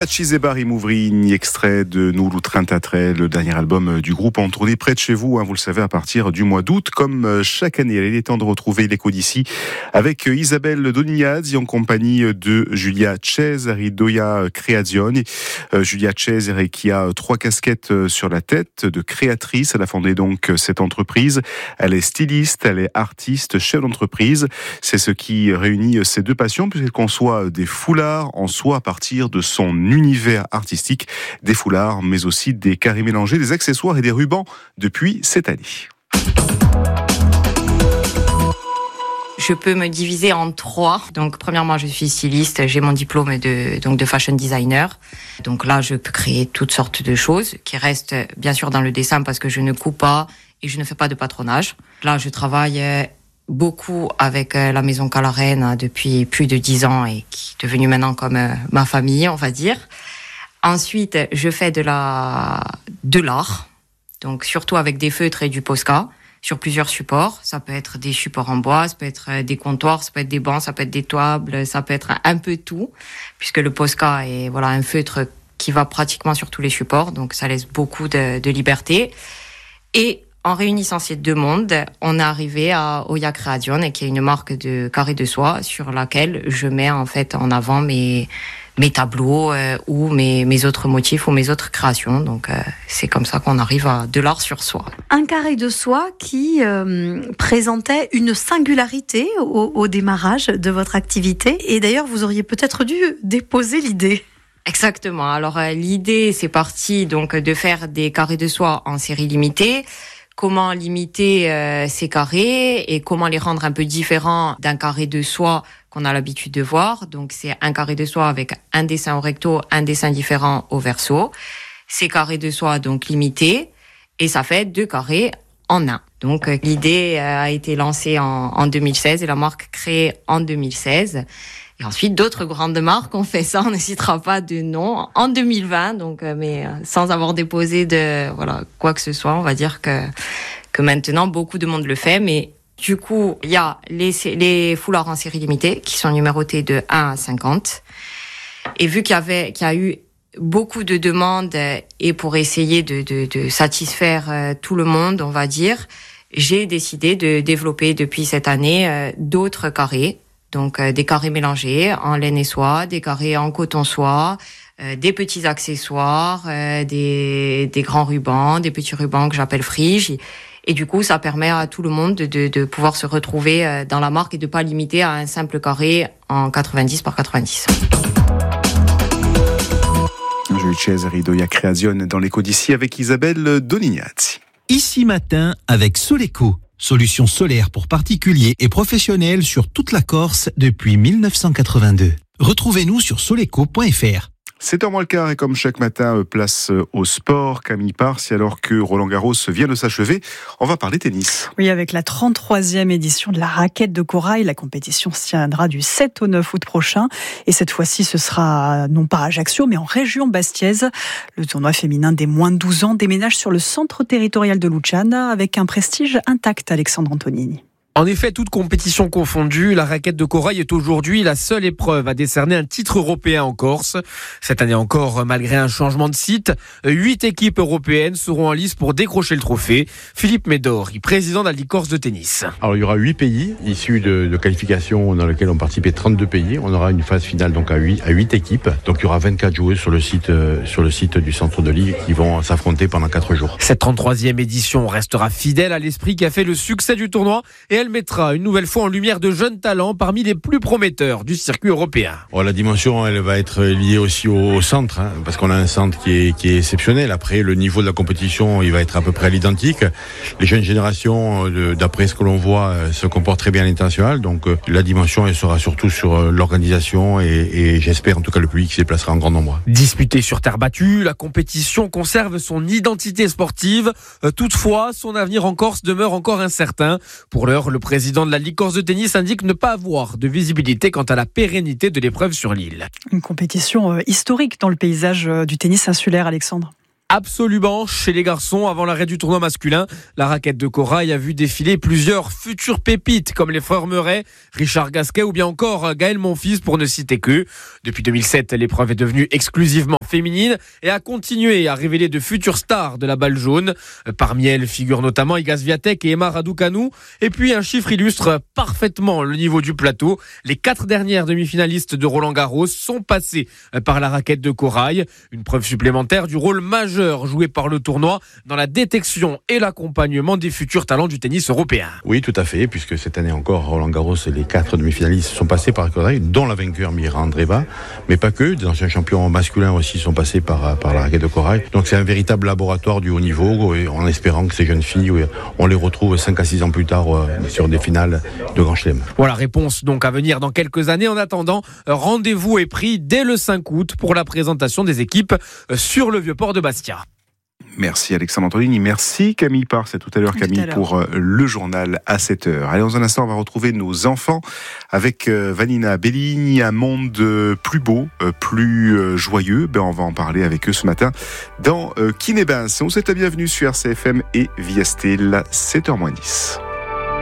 Achizebari Mouvrini, extrait de Nulu Trentatre, le dernier album du groupe en tournée près de chez vous, vous le savez, à partir du mois d'août, comme chaque année. Il est temps de retrouver l'écho d'ici avec Isabelle Donignazzi en compagnie de Giulia Cesari d'Oia Creazione. Giulia Cesari qui a 3 casquettes sur la tête de créatrice. Elle a fondé donc cette entreprise. Elle est styliste, elle est artiste, chef d'entreprise. C'est ce qui réunit ces deux passions puisqu'elle conçoit des foulards en soie à partir de son univers artistique, des foulards, mais aussi des carrés mélangés, des accessoires et des rubans depuis cette année. Je peux me diviser en 3. Donc, premièrement, je suis styliste. J'ai mon diplôme de fashion designer. Donc là, je peux créer toutes sortes de choses qui restent bien sûr dans le dessin parce que je ne coupe pas et je ne fais pas de patronage. Là, je travaille beaucoup avec la maison Calarène depuis plus de 10 ans et qui est devenue maintenant comme ma famille, on va dire. Ensuite, je fais de l'art, donc surtout avec des feutres et du Posca sur plusieurs supports. Ça peut être des supports en bois, ça peut être des comptoirs, ça peut être des bancs, ça peut être des tables, ça peut être un peu tout, puisque le Posca est un feutre qui va pratiquement sur tous les supports, donc ça laisse beaucoup de liberté. Et en réunissant ces deux mondes, on est arrivé à Oia Creazione, qui est une marque de carrés de soie sur laquelle je mets en fait en avant mes tableaux ou mes autres motifs ou mes autres créations. Donc c'est comme ça qu'on arrive à de l'art sur soie. Un carré de soie qui présentait une singularité au démarrage de votre activité. Et d'ailleurs, vous auriez peut-être dû déposer l'idée. Exactement. Alors l'idée, c'est parti donc de faire des carrés de soie en série limitée. Comment limiter ces carrés et comment les rendre un peu différents d'un carré de soie qu'on a l'habitude de voir. Donc c'est un carré de soie avec un dessin au recto, un dessin différent au verso. Ces carrés de soie donc limités et ça fait 2 carrés en un. Donc l'idée a été lancée en 2016 et la marque créée en 2016. Et ensuite, d'autres grandes marques ont fait ça, on ne citera pas de nom, en 2020, donc, mais sans avoir déposé quoi que ce soit, on va dire que maintenant, beaucoup de monde le fait, mais du coup, il y a les foulards en série limitée, qui sont numérotés de 1 à 50. Et vu qu'il y a eu beaucoup de demandes, et pour essayer de satisfaire tout le monde, on va dire, j'ai décidé de développer depuis cette année d'autres carrés. Donc des carrés mélangés en laine et soie, des carrés en coton soie, des petits accessoires, des grands rubans, des petits rubans que j'appelle friges. Et du coup, ça permet à tout le monde de pouvoir se retrouver dans la marque et de pas limiter à un simple carré en 90 par 90. Giulia Cesari d'Oia Creazione dans l'écho d'ici avec Isabelle Donignazzi. Ici matin avec Soleco. Solution solaire pour particuliers et professionnels sur toute la Corse depuis 1982. Retrouvez-nous sur soleco.fr. 7h moins le quart et comme chaque matin, place au sport. Camille Parsi, alors que Roland Garros vient de s'achever, on va parler tennis. Oui, avec la 33e édition de la raquette de corail, la compétition se tiendra du 7 au 9 août prochain. Et cette fois-ci, ce sera non pas à Ajaccio, mais en région bastiaise. Le tournoi féminin des moins de 12 ans déménage sur le centre territorial de Luciana avec un prestige intact, Alexandre Antonini. En effet, toute compétition confondue, la raquette de corail est aujourd'hui la seule épreuve à décerner un titre européen en Corse. Cette année encore, malgré un changement de site, 8 équipes européennes seront en lice pour décrocher le trophée. Philippe Médori, président de la Ligue Corse de tennis. Alors il y aura 8 pays issus de qualifications dans lesquelles ont participé 32 pays. On aura une phase finale donc à 8 équipes. Donc il y aura 24 joueuses sur le site du centre de ligue qui vont s'affronter pendant 4 jours. Cette 33e édition restera fidèle à l'esprit qui a fait le succès du tournoi et elle mettra une nouvelle fois en lumière de jeunes talents parmi les plus prometteurs du circuit européen. La dimension, elle va être liée aussi au centre, parce qu'on a un centre qui est exceptionnel. Après, le niveau de la compétition, il va être à peu près à l'identique. Les jeunes générations, d'après ce que l'on voit, se comportent très bien à l'international. Donc la dimension, elle sera surtout sur l'organisation et j'espère en tout cas le public qui se déplacera en grand nombre. Disputée sur terre battue, la compétition conserve son identité sportive. Toutefois, son avenir en Corse demeure encore incertain. Pour l'heure, le président de la Ligue Corse de tennis indique ne pas avoir de visibilité quant à la pérennité de l'épreuve sur l'île. Une compétition historique dans le paysage du tennis insulaire, Alexandre. Absolument, chez les garçons, avant l'arrêt du tournoi masculin, la raquette de corail a vu défiler plusieurs futures pépites comme les frères Meuret, Richard Gasquet ou bien encore Gaël Monfils pour ne citer qu'eux. Depuis 2007, l'épreuve est devenue exclusivement féminine et a continué à révéler de futures stars de la balle jaune. Parmi elles figurent notamment Iga Swiatek et Emma Raducanu. Et puis un chiffre illustre parfaitement le niveau du plateau. Les 4 dernières demi-finalistes de Roland-Garros sont passées par la raquette de corail. Une preuve supplémentaire du rôle majeur joué par le tournoi dans la détection et l'accompagnement des futurs talents du tennis européen. Oui, tout à fait, puisque cette année encore, Roland-Garros, les 4 demi-finalistes sont passés par corail, dont la vainqueur Mira Andreeva, mais pas que, des anciens champions masculins aussi sont passés par la raquette de corail. Donc c'est un véritable laboratoire du haut niveau, en espérant que ces jeunes filles, on les retrouve 5 à 6 ans plus tard sur des finales de Grand Chelem. Voilà, réponse donc à venir dans quelques années. En attendant, rendez-vous est pris dès le 5 août pour la présentation des équipes sur le Vieux-Port de Bastia. Merci Alexandre Antonini, merci Camille Parr, c'est tout à l'heure Camille pour le journal à 7h. Allez, dans un instant, on va retrouver nos enfants avec Vanina Belligni, un monde plus beau, plus joyeux. On va en parler avec eux ce matin dans Kinebins. On vous souhaite la bienvenue sur RCFM et Viastel, 7h-10.